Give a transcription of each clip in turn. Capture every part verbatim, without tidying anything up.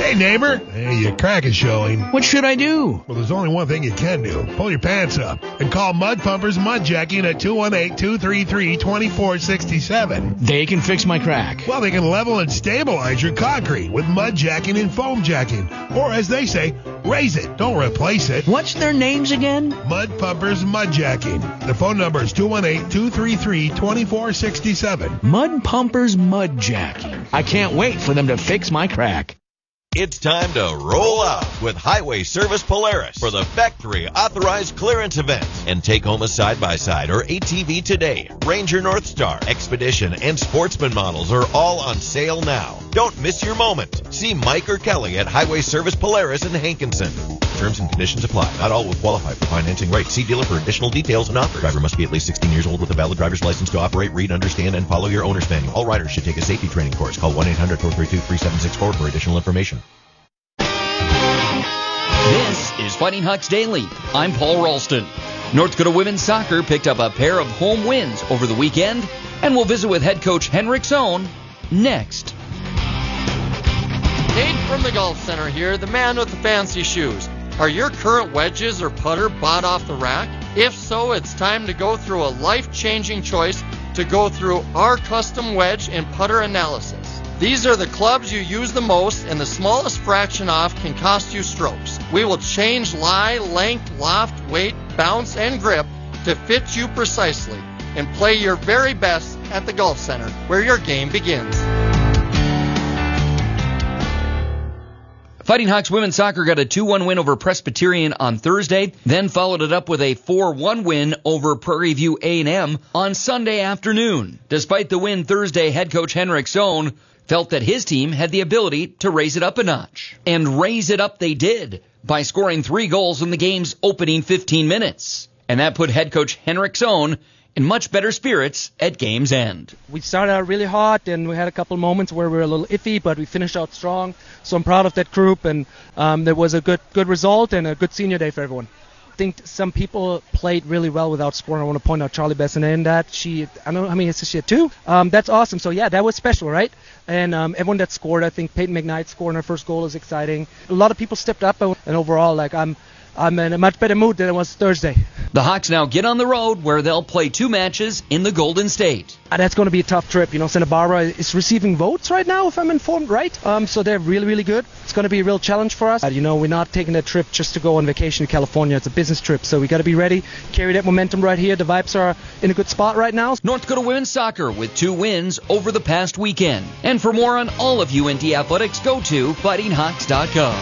Hey, neighbor. Hey, your crack is showing. What should I do? Well, there's only one thing you can do. Pull your pants up and call Mud Pumpers Mud Jacking at two one eight, two three three, two four six seven. They can fix my crack. Well, they can level and stabilize your concrete with mud jacking and foam jacking. Or, as they say, raise it. Don't replace it. What's their names again? Mud Pumpers Mud Jacking. The phone number is two one eight, two three three, two four six seven. Mud Pumpers Mud Jacking. I can't wait for them to fix my crack. It's time to roll out with Highway Service Polaris for the Factory Authorized Clearance Event. And take home a side-by-side or A T V today. Ranger North Star, Expedition, and Sportsman models are all on sale now. Don't miss your moment. See Mike or Kelly at Highway Service Polaris in Hankinson. Terms and conditions apply. Not all will qualify for financing rates. See dealer for additional details and offers. Driver must be at least sixteen years old with a valid driver's license to operate, read, understand, and follow your owner's manual. All riders should take a safety training course. Call one eight hundred, four three two, three seven six four for additional information. This is Fighting Hawks Daily. I'm Paul Ralston. North Dakota women's soccer picked up a pair of home wins over the weekend, and we'll visit with head coach Henrik Sohn next. Nate from the Golf Center here, the man with the fancy shoes. Are your current wedges or putter bought off the rack? If so, it's time to go through a life-changing choice to go through our custom wedge and putter analysis. These are the clubs you use the most, and the smallest fraction off can cost you strokes. We will change lie, length, loft, weight, bounce, and grip to fit you precisely and play your very best at the Golf Center, where your game begins. Fighting Hawks women's soccer got a two one win over Presbyterian on Thursday, then followed it up with a four one win over Prairie View A and M on Sunday afternoon. Despite the win Thursday, head coach Henrik Sohn felt that his team had the ability to raise it up a notch. And raise it up they did by scoring three goals in the game's opening fifteen minutes. And that put head coach Henrik Sohn in much better spirits at game's end. We started out really hot, and we had a couple moments where we were a little iffy, but we finished out strong. So I'm proud of that group, and um, there was a good good result and a good senior day for everyone. I think some people played really well without scoring. I want to point out Charlie Bessonnet in that. She, I don't know how many hits she had, two. Um, that's awesome. So, yeah, that was special, right? And um, everyone that scored, I think Peyton McKnight scoring her first goal is exciting. A lot of people stepped up, and overall, like, I'm I'm in a much better mood than it was Thursday. The Hawks now get on the road where they'll play two matches in the Golden State. Uh, that's going to be a tough trip. You know, Santa Barbara is receiving votes right now, if I'm informed right. Um, so they're really, really good. It's going to be a real challenge for us. Uh, you know, we're not taking that trip just to go on vacation to California. It's a business trip, so we got to be ready, carry that momentum right here. The vibes are in a good spot right now. North Dakota women's soccer with two wins over the past weekend. And for more on all of U N D athletics, go to fighting hawks dot com.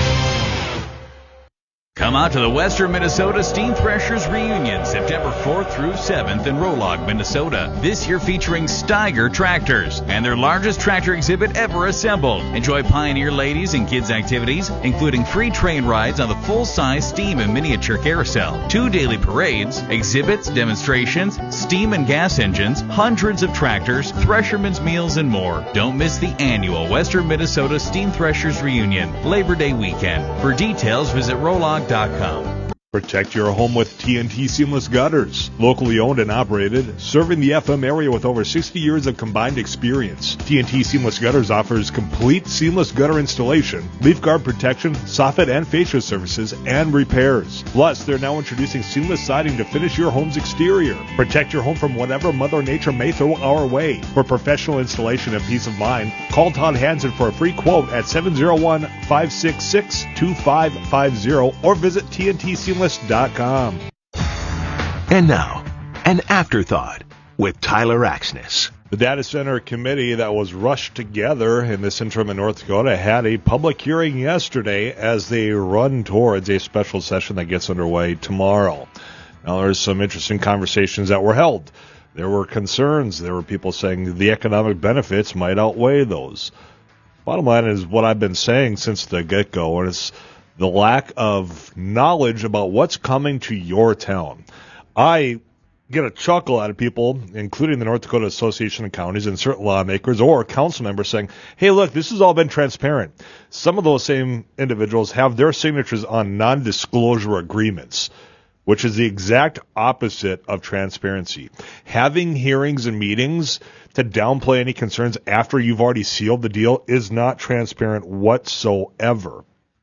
Come out to the Western Minnesota Steam Threshers Reunion, September fourth through seventh in Rolog, Minnesota. This year featuring Steiger tractors and their largest tractor exhibit ever assembled. Enjoy Pioneer ladies and kids activities, including free train rides on the full-size steam and miniature carousel, two daily parades, exhibits, demonstrations, steam and gas engines, hundreds of tractors, threshermen's meals, and more. Don't miss the annual Western Minnesota Steam Threshers Reunion, Labor Day weekend. For details, visit Rolog dot com. Protect your home with T N T Seamless Gutters. Locally owned and operated, serving the F M area with over sixty years of combined experience. T N T Seamless Gutters offers complete seamless gutter installation, leaf guard protection, soffit and fascia services, and repairs. Plus, they're now introducing seamless siding to finish your home's exterior. Protect your home from whatever Mother Nature may throw our way. For professional installation and peace of mind, call Todd Hansen for a free quote at seven oh one, five six six, two five five zero or visit T N T Seamless dot com. And now, an afterthought with Tyler Axness. The data center committee that was rushed together in this interim in North Dakota had a public hearing yesterday as they run towards a special session that gets underway tomorrow. Now, there's some interesting conversations that were held. There were concerns. There were people saying the economic benefits might outweigh those. Bottom line is what I've been saying since the get-go, and it's the lack of knowledge about what's coming to your town. I get a chuckle out of people, including the North Dakota Association of Counties and certain lawmakers or council members saying, hey, look, this has all been transparent. Some of those same individuals have their signatures on non-disclosure agreements. which is the exact opposite of transparency. Having hearings and meetings to downplay any concerns after you've already sealed the deal is not transparent whatsoever.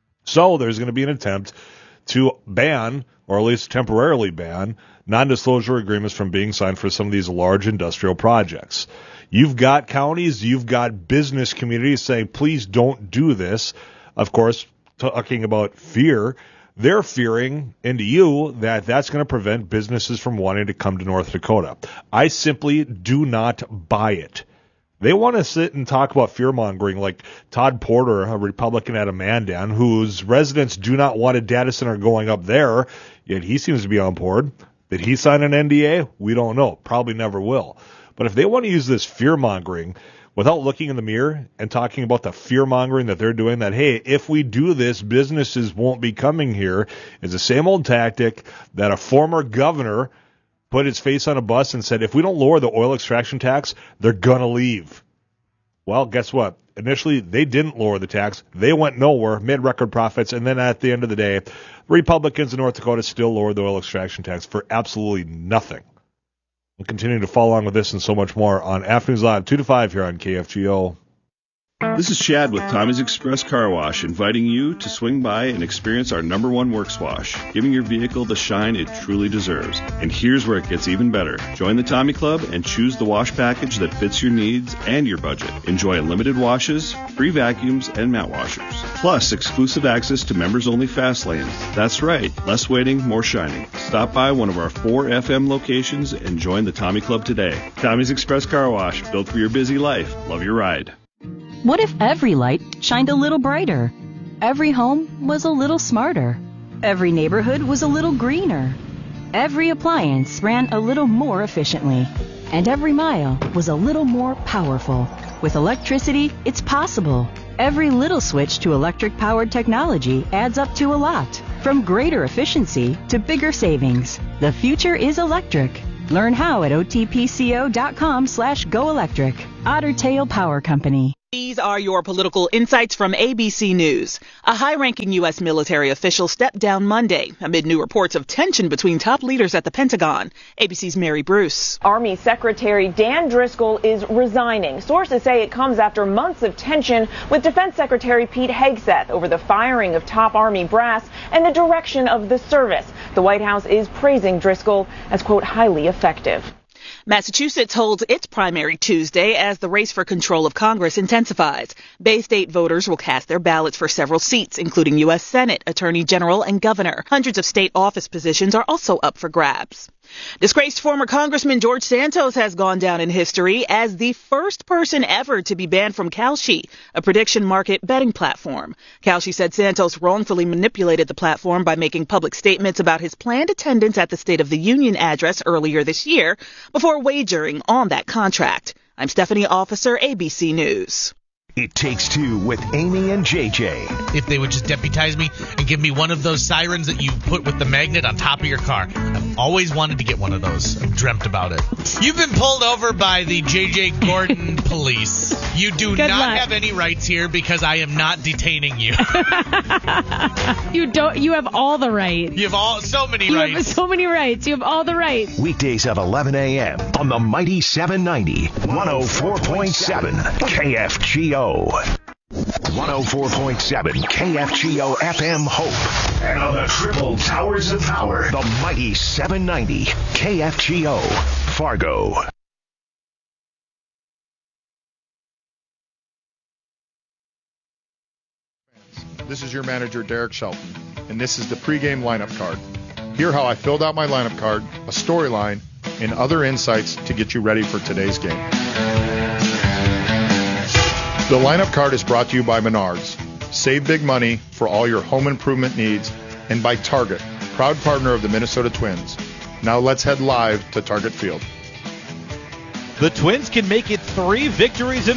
So there's going to be an attempt to ban, or at least temporarily ban, non-disclosure agreements from being signed for some of these large industrial projects. You've got counties, you've got business communities saying, please don't do this. Of course, talking about fear, they're fearing into you that that's going to prevent businesses from wanting to come to North Dakota. I simply do not buy it. They want to sit and talk about fear-mongering like Todd Porter, a Republican out of Mandan, whose residents do not want a data center going up there, yet he seems to be on board. Did he sign an N D A? We don't know. Probably never will. But if they want to use this fear-mongering without looking in the mirror and talking about the fear-mongering that they're doing, that, hey, if we do this, businesses won't be coming here, is the same old tactic that a former governor put his face on a bus and said, if we don't lower the oil extraction tax, they're going to leave. Well, guess what? Initially, they didn't lower the tax. They went nowhere, made record profits, and then at the end of the day, Republicans in North Dakota still lowered the oil extraction tax for absolutely nothing. We'll continue to follow on with this and so much more on Afternoons Live, two to five here on K F G O. This is Chad with Tommy's Express Car Wash, inviting you to swing by and experience our number one works wash, giving your vehicle the shine it truly deserves. And here's where it gets even better. Join the Tommy Club and choose the wash package that fits your needs and your budget. Enjoy unlimited washes, free vacuums, and mat washers. Plus, exclusive access to members-only fast lanes. That's right, less waiting, more shining. Stop by one of our four F M locations and join the Tommy Club today. Tommy's Express Car Wash, built for your busy life. Love your ride. What if every light shined a little brighter? Every home was a little smarter. Every neighborhood was a little greener. Every appliance ran a little more efficiently. And every mile was a little more powerful. With electricity, it's possible. Every little switch to electric-powered technology adds up to a lot. From greater efficiency to bigger savings. The future is electric. Learn how at otpco.com slash go electric. Otter Tail Power Company. These are your political insights from A B C News. A high-ranking U S military official stepped down Monday amid new reports of tension between top leaders at the Pentagon. A B C's Mary Bruce. Army Secretary Dan Driscoll is resigning. Sources say it comes after months of tension with Defense Secretary Pete Hegseth over the firing of top Army brass and the direction of the service. The White House is praising Driscoll as, quote, highly effective. Massachusetts holds its primary Tuesday as the race for control of Congress intensifies. Bay State voters will cast their ballots for several seats, including U S Senate, Attorney General, and Governor. Hundreds of state office positions are also up for grabs. Disgraced former Congressman George Santos has gone down in history as the first person ever to be banned from Kalshi, a prediction market betting platform. Kalshi said Santos wrongfully manipulated the platform by making public statements about his planned attendance at the State of the Union address earlier this year before wagering on that contract. I'm Stephanie Officer, A B C News. It Takes Two with Amy and J J. If they would just deputize me and give me one of those sirens that you put with the magnet on top of your car. I've always wanted to get one of those. I've dreamt about it. You've been pulled over by the J J Gordon police. You do Good not luck. have any rights here because I am not detaining you. You don't. You have all the rights. You have all so many You rights. have so many rights. You have all the rights. Weekdays at eleven a.m. on the mighty seven ninety, one oh four point seven K F G O. one oh four point seven K F G O F M Hope. And on the triple towers of power, the mighty seven ninety K F G O Fargo. This is your manager, Derek Shelton, and this is the pregame lineup card. Hear how I filled out my lineup card, a storyline, and other insights to get you ready for today's game. The lineup card is brought to you by Menards. Save big money for all your home improvement needs, and by Target, proud partner of the Minnesota Twins. Now let's head live to Target Field. The Twins can make it three victories in